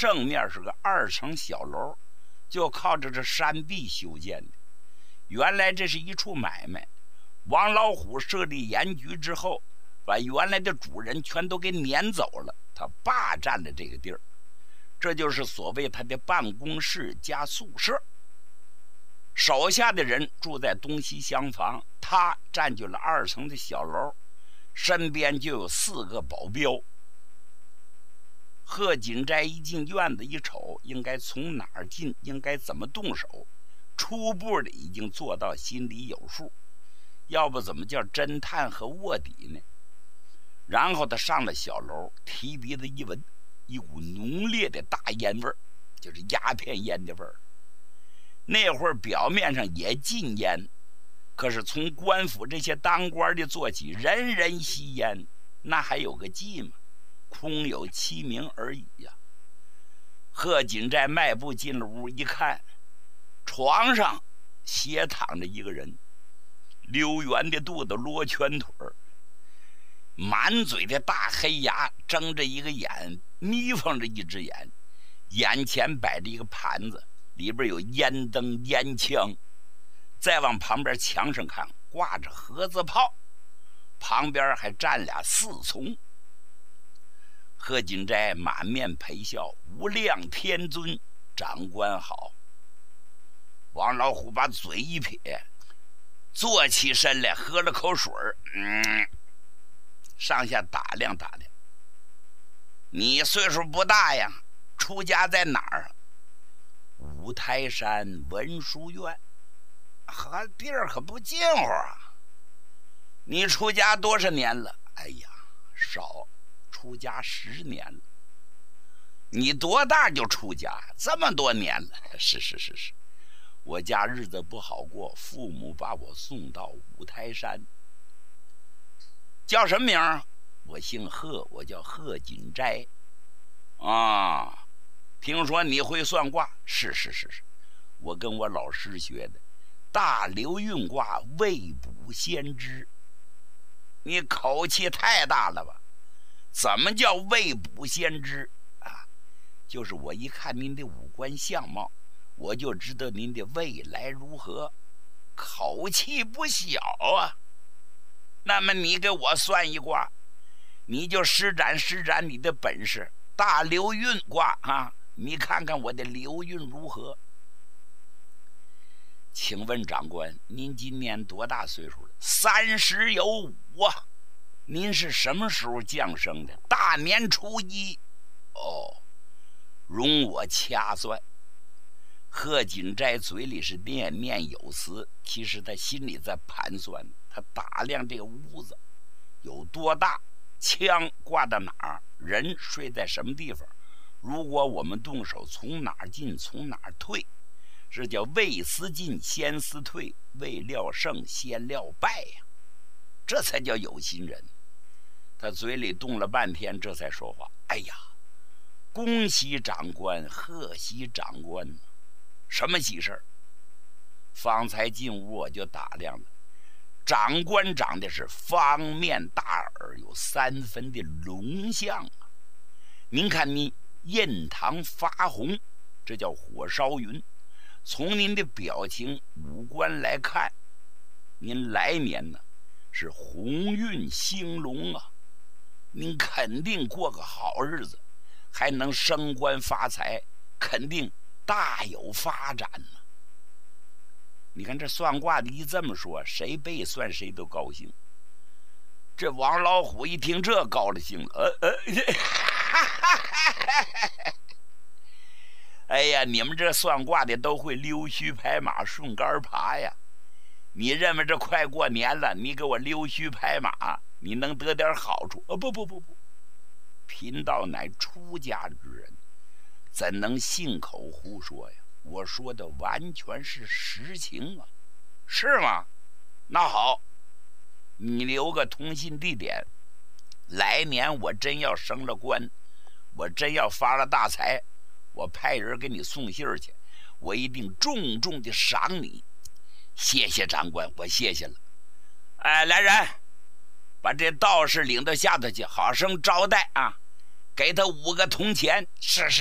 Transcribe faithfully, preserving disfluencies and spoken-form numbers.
正面是个二层小楼，就靠着这山壁修建的。原来这是一处买卖，王老虎设立盐局之后，把原来的主人全都给撵走了，他霸占了这个地儿，这就是所谓他的办公室加宿舍。手下的人住在东西厢房，他占据了二层的小楼，身边就有四个保镖。贺锦斋一进院子一瞅，应该从哪儿进，应该怎么动手，初步的已经做到心里有数，要不怎么叫侦探和卧底呢？然后他上了小楼，提鼻子一闻，一股浓烈的大烟味儿，就是鸦片烟的味儿。那会儿表面上也禁烟，可是从官府这些当官的做起，人人吸烟，那还有个忌吗？空有其名而已呀、啊。贺锦斋迈步进了屋，一看，床上斜躺着一个人，溜圆的肚子，罗圈腿儿，满嘴的大黑牙，睁着一个眼，眯缝着一只眼，眼前摆着一个盘子，里边有烟灯烟枪，再往旁边墙上看，挂着盒子炮，旁边还站俩侍从。贺锦斋满面陪笑，无量天尊，长官好。王老虎把嘴一撇，坐起身来，喝了口水，嗯，上下打量打量。你岁数不大呀，出家在哪儿？五台山文殊院，和地儿可不近乎啊。你出家多少年了？哎呀，少，出家十年了。你多大就出家？这么多年了。是是是是，我家日子不好过，父母把我送到五台山。叫什么名？我姓贺，我叫贺锦斋。啊，听说你会算卦？是是是是，我跟我老师学的，大流运卦，未卜先知。你口气太大了吧？怎么叫未卜先知啊？就是我一看您的五官相貌，我就知道您的未来如何，口气不小啊。那么你给我算一卦，你就施展施展你的本事，大流运卦啊，你看看我的流运如何？请问长官，您今年多大岁数了？三十有五啊。您是什么时候降生的？大年初一。哦，容我掐算。贺锦斋嘴里是念念有词，其实他心里在盘算。他打量这个屋子有多大，枪挂到哪儿，人睡在什么地方，如果我们动手，从哪儿进从哪儿退，这叫未思进先思退，未料胜先料败呀、啊，这才叫有心人。他嘴里动了半天，这才说话。哎呀，恭喜长官，贺喜长官。什么喜事？方才进屋我就打量了，长官长的是方面大耳，有三分的龙相啊。您看您印堂发红，这叫火烧云。从您的表情五官来看，您来年呢是鸿运兴隆啊，您肯定过个好日子，还能升官发财，肯定大有发展呢。你看这算卦的一这么说，谁被算谁都高兴。这王老虎一听这高了兴了，呃呃，哎呀，你们这算卦的都会溜须拍马顺杆爬呀。你认为这快过年了，你给我溜须拍马，你能得点好处？哦，不不不不，贫道乃出家之人，怎能信口胡说呀？我说的完全是实情啊。是吗？那好，你留个通信地点，来年我真要升了官，我真要发了大财，我派人给你送信去，我一定重重的赏你。谢谢长官，我谢谢了。哎，来人，把这道士领到下头去，好生招待啊，给他五个铜钱。是是。